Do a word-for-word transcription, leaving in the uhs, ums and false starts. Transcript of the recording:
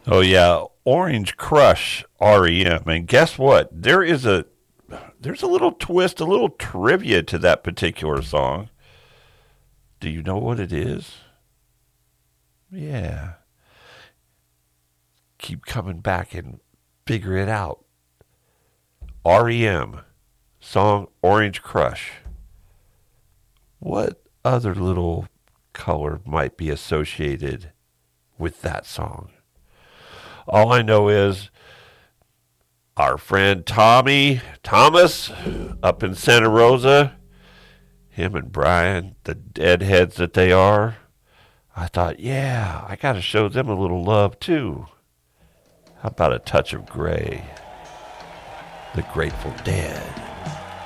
Oh yeah, Orange Crush, R E M. And guess what? There is a there's a little twist, a little trivia to that particular song. Do you know what it is? Yeah. Keep coming back and figure it out. R E M, song Orange Crush. What other little color might be associated with that song? All I know is our friend Tommy Thomas up in Santa Rosa, him and Brian, the deadheads that they are, I thought, yeah, I got to show them a little love too. How about a touch of gray? The Grateful Dead.